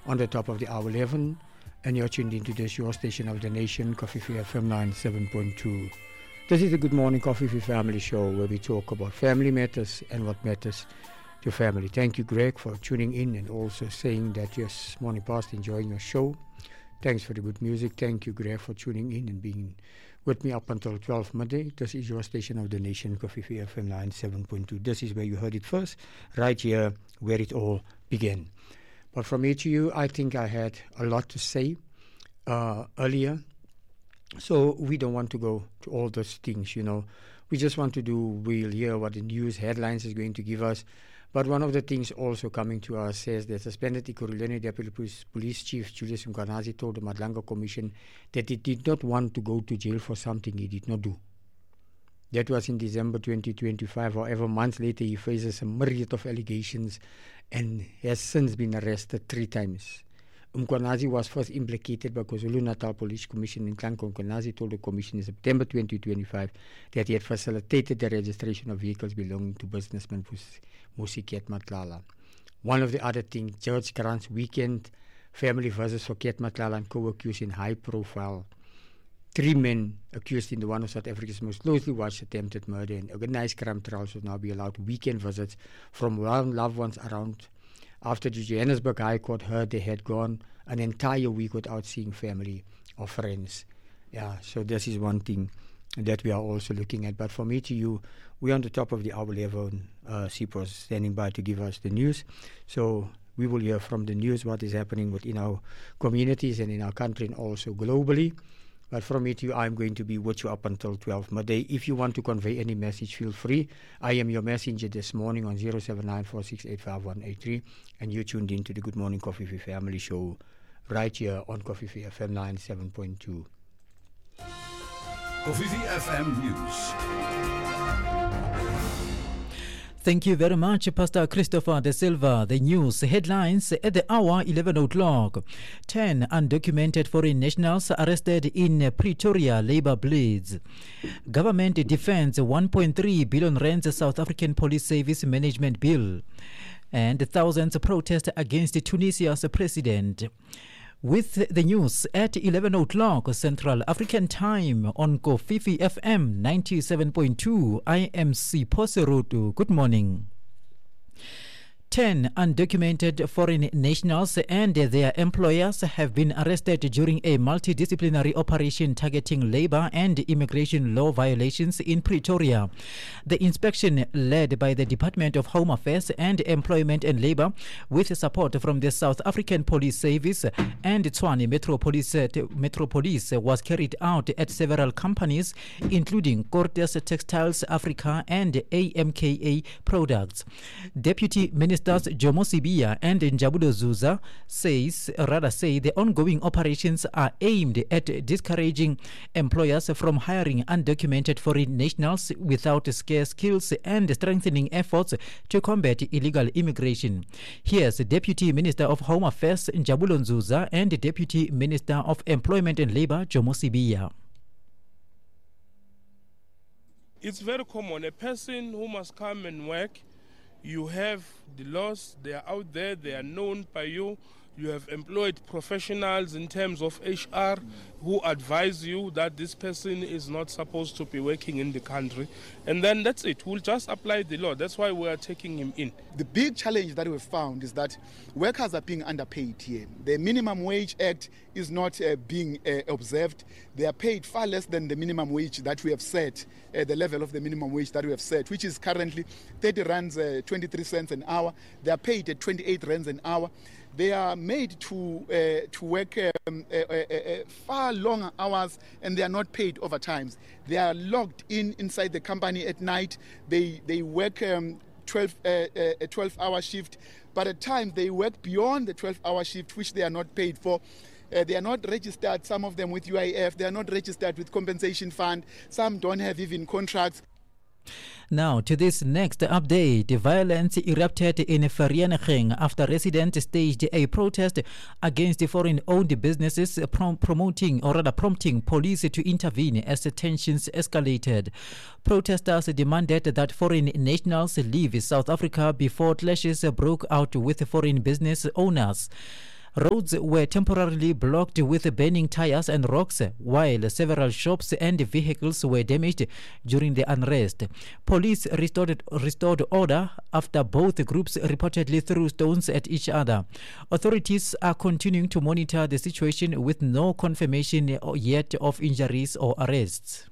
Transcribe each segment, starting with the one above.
on the top of the hour 11, and you're tuned into this, your station of the nation, Coffee Free FM 97.2. This is the Good Morning Coffee Free Family Show, where we talk about family matters and what matters to family. Thank you, Greg, for tuning in and also saying that yes, morning past, enjoying your show. Thanks for the good music. Thank you, Greg, for tuning in and being with me up until 12 midday. This is your station of the nation, Coffee Free FM 97.2. This is where you heard it first, right here where it all began. But from me to you, I think I had a lot to say earlier. So we don't want to go to all those things, you know. We just want to we'll hear what the news headlines is going to give us. But one of the things also coming to us says that suspended Ekurhuleni Deputy Police Chief Julius Mkhwanazi told the Madlanga Commission that he did not want to go to jail for something he did not do. That was in December 2025. However, months later, he faces a myriad of allegations and has since been arrested 3 times. Mkhwanazi was first implicated by KwaZulu-Natal Police Commission in Nhlanhla. Mkhwanazi told the commission in September 2025 that he had facilitated the registration of vehicles belonging to businessman Mmusi Keetmatlala. One of the other things, George Grant's weekend family visits for Keetmatlala and co-accused in high profile. 3 men accused in the one of South Africa's most closely watched attempted murder and organized crime trials will now be allowed weekend visits from loved ones around after the Johannesburg High Court heard they had gone an entire week without seeing family or friends. Yeah, so this is one thing that we are also looking at. But for me to you, we're on the top of the hour level. CPOS standing by to give us the news. So we will hear from the news what is happening within our communities and in our country and also globally. But from me to you, I'm going to be with you up until 12 midday. If you want to convey any message, feel free. I am your messenger this morning on 0794685183, and you tuned in to the Good Morning Coffee Free Family Show right here on Coffee Free FM 97.2. Coffee Free FM News. Thank you very much, Pastor Christopher De Silva. The news headlines at the hour 11 o'clock. 10 undocumented foreign nationals arrested in Pretoria labor blitz. Government defends 1.3 billion rand South African Police Service Management Bill. And thousands protest against Tunisia's president. With the news at 11 o'clock Central African Time on Kofifi FM 97.2, I am Siposerutu. Good morning. 10 undocumented foreign nationals and their employers have been arrested during a multidisciplinary operation targeting labor and immigration law violations in Pretoria. The inspection, led by the Department of Home Affairs and Employment and Labor with support from the South African Police Service and Tshwane Metropolis, was carried out at several companies including Cortes Textiles Africa and AMKA Products. Deputy Ministers Jomo Sibiya and Njabulo Zuza say the ongoing operations are aimed at discouraging employers from hiring undocumented foreign nationals without scarce skills and strengthening efforts to combat illegal immigration. Here's Deputy Minister of Home Affairs Njabulo Zuza and Deputy Minister of Employment and Labor Jomo Sibiya. It's very common. A person who must come and work, you have the laws, they are out there, they are known by you. You have employed professionals in terms of HR who advise you that this person is not supposed to be working in the country. And then that's it. We'll just apply the law. That's why we are taking him in. The big challenge that we've found is that workers are being underpaid here. The Minimum Wage Act is not being observed. They are paid far less than the minimum wage that we have set, the level of the minimum wage that we have set, which is currently 30 rands, 23 cents an hour. They are paid at 28 rands an hour. They are made to work far longer hours, and they are not paid overtimes. They are logged inside the company at night. They work a 12-hour shift, but at times they work beyond the 12-hour shift, which they are not paid for. They are not registered, some of them with UIF. They are not registered with compensation fund. Some don't have even contracts. Now to this next update. Violence erupted in Vereeniging after residents staged a protest against foreign-owned businesses, prompting police to intervene as tensions escalated. Protesters demanded that foreign nationals leave South Africa before clashes broke out with foreign business owners. Roads were temporarily blocked with burning tires and rocks, while several shops and vehicles were damaged during the unrest. Police restored order after both groups reportedly threw stones at each other. Authorities are continuing to monitor the situation with no confirmation yet of injuries or arrests.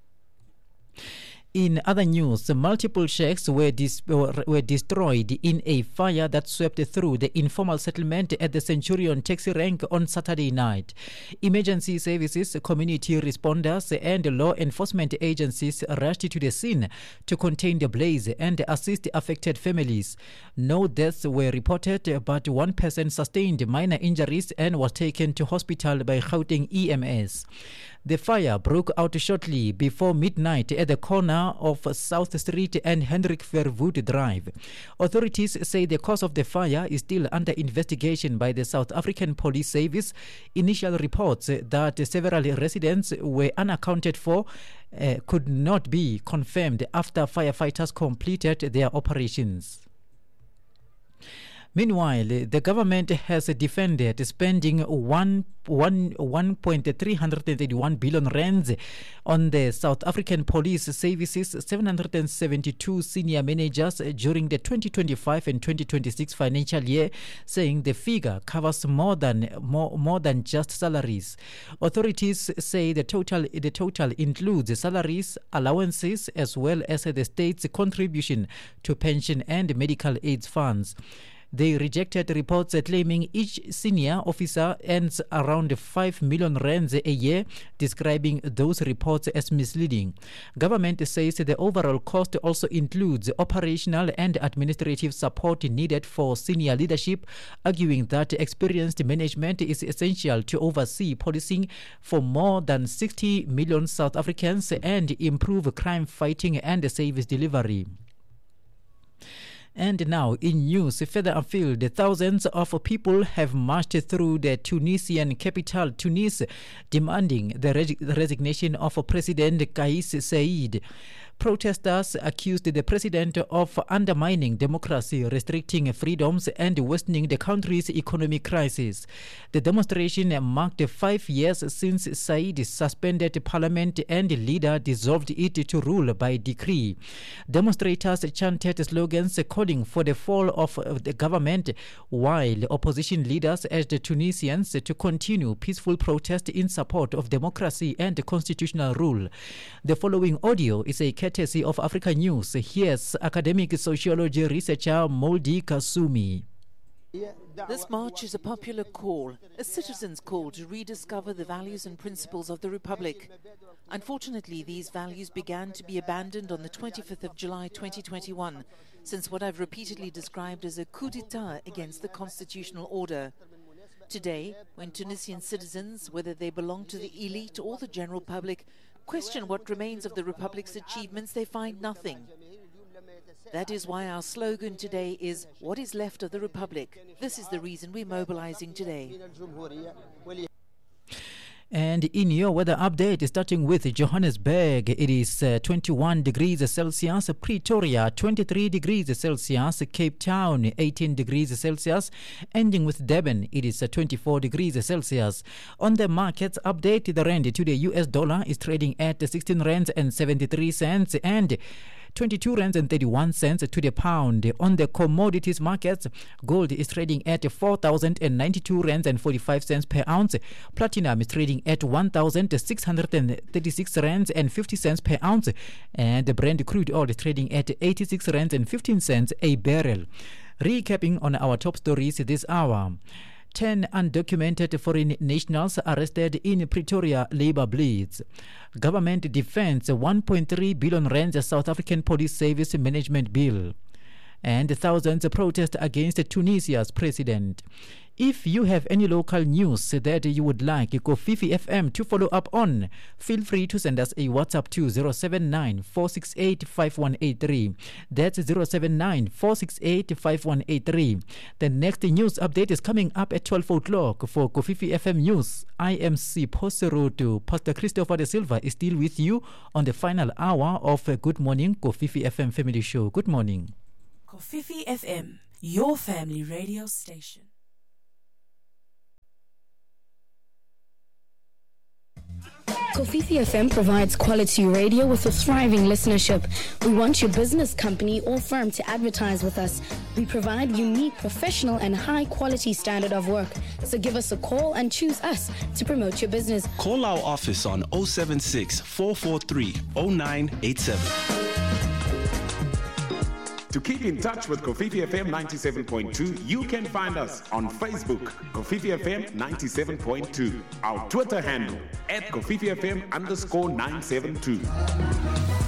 In other news, multiple shacks were destroyed in a fire that swept through the informal settlement at the Centurion taxi rank on Saturday night. Emergency services, community responders, and law enforcement agencies rushed to the scene to contain the blaze and assist affected families. No deaths were reported, but one person sustained minor injuries and was taken to hospital by Gauteng EMS. The fire broke out shortly before midnight at the corner of South Street and Hendrik Verwoerd Drive. Authorities say the cause of the fire is still under investigation by the South African Police Service. Initial reports that several residents were unaccounted for could not be confirmed after firefighters completed their operations. Meanwhile, the government has defended spending 1.331 billion rands on the South African Police Service's 772 senior managers during the 2025 and 2026 financial year, saying the figure covers more than just salaries. Authorities say the total includes salaries, allowances, as well as the state's contribution to pension and medical aid funds. They rejected reports claiming each senior officer earns around 5 million rands a year, describing those reports as misleading. Government says the overall cost also includes operational and administrative support needed for senior leadership, arguing that experienced management is essential to oversee policing for more than 60 million South Africans and improve crime fighting and service delivery. And now, in news further afield, thousands of people have marched through the Tunisian capital, Tunis, demanding the resignation of President Kais Saied. Protesters accused the president of undermining democracy, restricting freedoms, and worsening the country's economic crisis. The demonstration marked 5 years since Said suspended parliament and leader dissolved it to rule by decree. Demonstrators chanted slogans calling for the fall of the government, while opposition leaders urged Tunisians to continue peaceful protest in support of democracy and constitutional rule. The following audio is a courtesy of Africa News. Here's academic sociology researcher Moldi Kasumi. This march is a popular call, a citizen's call to rediscover the values and principles of the Republic. Unfortunately, these values began to be abandoned on the 25th of July 2021, since what I've repeatedly described as a coup d'etat against the constitutional order. Today, when Tunisian citizens, whether they belong to the elite or the general public, question what remains of the Republic's achievements, they find nothing. That is why our slogan today is, "What is left of the Republic?" This is the reason we're mobilizing today. And in your weather update, starting with Johannesburg, it is 21 degrees Celsius, Pretoria 23 degrees Celsius, Cape Town 18 degrees Celsius, ending with Durban, it is 24 degrees Celsius. On the markets update, the rand to the US dollar is trading at 16 rands and 73 cents and 22 rands and 31 cents to the pound. On the commodities markets, gold is trading at 4,092 rands and 45 cents per ounce. Platinum is trading at 1,636 rands and 50 cents per ounce. And the Brent crude oil is trading at 86 rands and 15 cents a barrel. Recapping on our top stories this hour. 10 undocumented foreign nationals arrested in Pretoria labor blitz. Government defends 1.3 billion rands South African Police Service Management Bill. And thousands protest against Tunisia's president. If you have any local news that you would like Kofifi FM to follow up on, feel free to send us a WhatsApp to 079 468 5183. That's 079 468 5183. The next news update is coming up at 12 o'clock for Kofifi FM News. I am Siposeroto. Pastor Christopher De Silva is still with you on the final hour of Good Morning Kofifi FM Family Show. Good morning. Kofifi FM, your family radio station. Kofifi FM provides quality radio with a thriving listenership. We want your business, company, or firm to advertise with us. We provide unique, professional, and high-quality standard of work. So give us a call and choose us to promote your business. Call our office on 076 443 0987. To keep in touch with Kofifi FM 97.2, you can find us on Facebook, Kofifi FM 97.2. Our Twitter handle, @KofifiFM_972.